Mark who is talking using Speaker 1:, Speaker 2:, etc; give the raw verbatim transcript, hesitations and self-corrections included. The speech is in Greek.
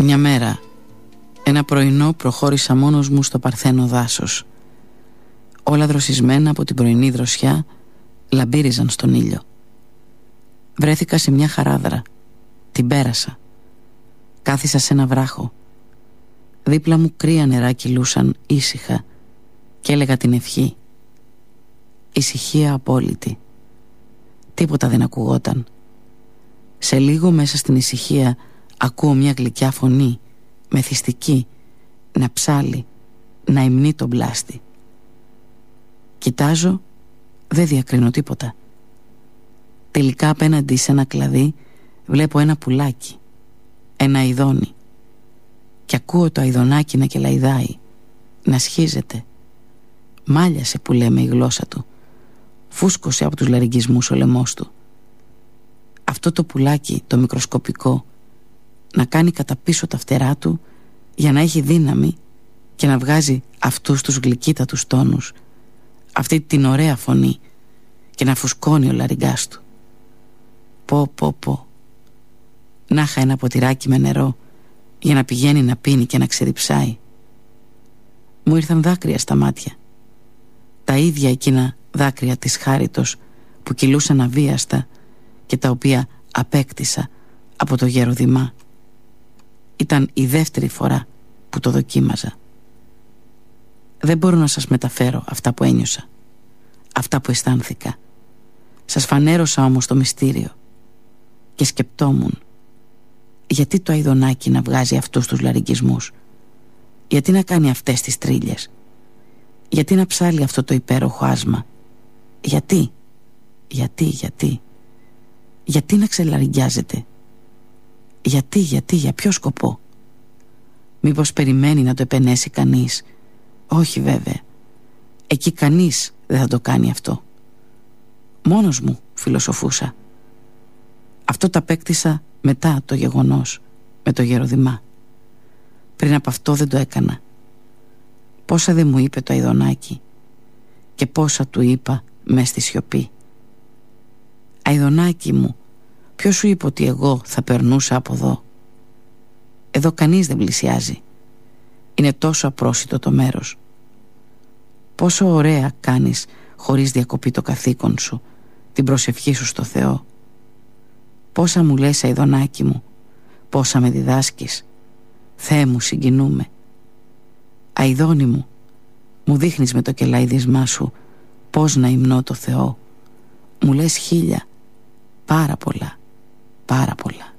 Speaker 1: Μια μέρα, ένα πρωινό, προχώρησα μόνος μου στο παρθένο δάσος. Όλα δροσισμένα από την πρωινή δροσιά λαμπύριζαν στον ήλιο. Βρέθηκα σε μια χαράδρα. Την πέρασα. Κάθισα σε ένα βράχο. Δίπλα μου κρύα νερά κυλούσαν ήσυχα και έλεγα την ευχή. Ησυχία απόλυτη. Τίποτα δεν ακουγόταν. Σε λίγο μέσα στην ησυχία ακούω μια γλυκιά φωνή, μεθυστική, να ψάλει, να υμνεί τον πλάστη. Κοιτάζω, δεν διακρίνω τίποτα. Τελικά απέναντι σε ένα κλαδί βλέπω ένα πουλάκι, ένα αηδόνι, και ακούω το αηδονάκι να κελαϊδάει, να σχίζεται. Μάλιασε που λέμε η γλώσσα του. Φούσκωσε από τους λαρυγγισμούς ο λαιμός του. Αυτό το πουλάκι, το μικροσκοπικό, να κάνει κατά πίσω τα φτερά του για να έχει δύναμη και να βγάζει αυτούς τους γλυκύτατους τόνους, αυτή την ωραία φωνή, και να φουσκώνει ο λαρυγγάς του. Πω πω πω. Να είχα ένα ποτηράκι με νερό για να πηγαίνει να πίνει και να ξεδιψάει. Μου ήρθαν δάκρυα στα μάτια. Τα ίδια εκείνα δάκρυα της χάριτος που κυλούσαν αβίαστα και τα οποία απέκτησα από το γεροδημά. Ήταν η δεύτερη φορά που το δοκίμαζα. Δεν μπορώ να σας μεταφέρω αυτά που ένιωσα, αυτά που αισθάνθηκα. Σας φανέρωσα όμως το μυστήριο και σκεπτόμουν, γιατί το αηδονάκι να βγάζει αυτούς τους λαρυγγισμούς, γιατί να κάνει αυτές τις τρίλιες, γιατί να ψάλει αυτό το υπέροχο άσμα, γιατί, γιατί, γιατί, γιατί να ξελαρυγγιάζεται, γιατί, γιατί, για ποιο σκοπό? Μήπως περιμένει να το επενέσει κανείς? Όχι βέβαια. Εκεί κανείς δεν θα το κάνει αυτό. Μόνος μου φιλοσοφούσα. Αυτό το απέκτησα μετά το γεγονός, με το γεροδημά. Πριν από αυτό δεν το έκανα. Πόσα δεν μου είπε το αηδονάκι και πόσα του είπα μες στη σιωπή. Αηδονάκι μου, ποιος σου είπε ότι εγώ θα περνούσα από εδώ? Εδώ κανείς δεν πλησιάζει. Είναι τόσο απρόσιτο το μέρος. Πόσο ωραία κάνεις χωρίς διακοπή το καθήκον σου, την προσευχή σου στο Θεό. Πόσα μου λες αηδονάκι μου, πόσα με διδάσκεις. Θεέ μου, συγκινούμε. Αηδόνι μου, μου δείχνεις με το κελαίδισμά σου πώς να υμνώ το Θεό. Μου λες χίλια, πάρα πολλά, πάρα πολλά.